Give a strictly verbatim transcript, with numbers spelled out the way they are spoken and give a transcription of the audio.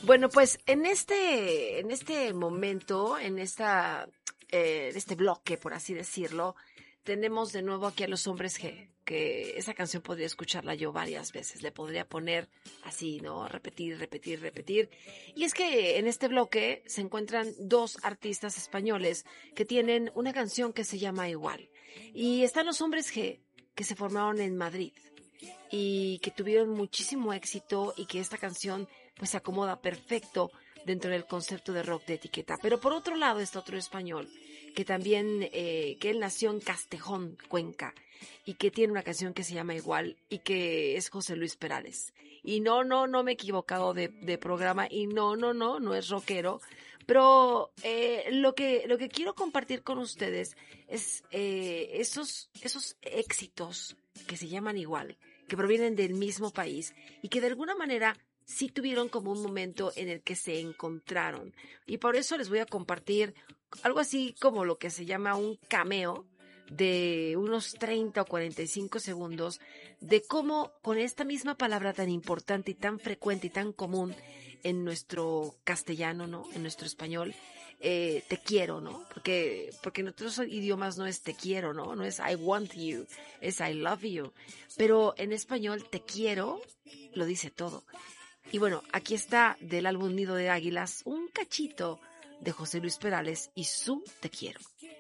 Bueno, pues en este, en este momento, en esta, eh, en este bloque, por así decirlo, tenemos de nuevo aquí a los hombres G, que esa canción podría escucharla yo varias veces, le podría poner así, ¿no? Repetir, repetir, repetir. Y es que en este bloque se encuentran dos artistas españoles que tienen una canción que se llama Igual. Y están los hombres G, que se formaron en Madrid y que tuvieron muchísimo éxito y que esta canción pues se acomoda perfecto dentro del concepto de rock de etiqueta. Pero por otro lado está otro español que también, eh, que él nació en Castejón, Cuenca, y que tiene una canción que se llama Igual y que es José Luis Perales. Y no, no, no me he equivocado de, de programa y no, no, no, no es rockero. Pero eh, lo que lo que quiero compartir con ustedes es eh, esos, esos éxitos que se llaman Igual, que provienen del mismo país y que de alguna manera sí tuvieron como un momento en el que se encontraron. Y por eso les voy a compartir algo así como lo que se llama un cameo de unos treinta o cuarenta y cinco segundos de cómo con esta misma palabra tan importante y tan frecuente y tan común en nuestro castellano, ¿no? En nuestro español, eh, te quiero, ¿no? Porque, porque en otros idiomas no es te quiero, ¿no? No es I want you, es I love you. Pero en español te quiero lo dice todo. Y bueno, aquí está del álbum Nido de Águilas un cachito de José Luis Perales y su Te quiero.